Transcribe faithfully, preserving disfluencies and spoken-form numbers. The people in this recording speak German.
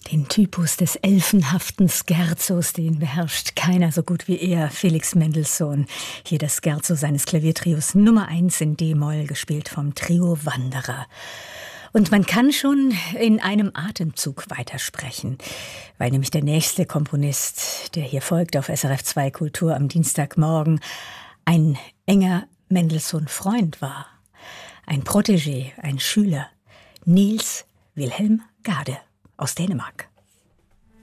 Den Typus des elfenhaften Scherzos, den beherrscht keiner so gut wie er, Felix Mendelssohn. Hier das Scherzo seines Klaviertrios Nummer eins in D-Moll, gespielt vom Trio Wanderer. Und man kann schon in einem Atemzug weitersprechen, weil nämlich der nächste Komponist, der hier folgt auf S R F zwei Kultur am Dienstagmorgen, ein enger Mendelssohn-Freund war. Ein Protégé, ein Schüler, Niels Wilhelm Gade aus Dänemark.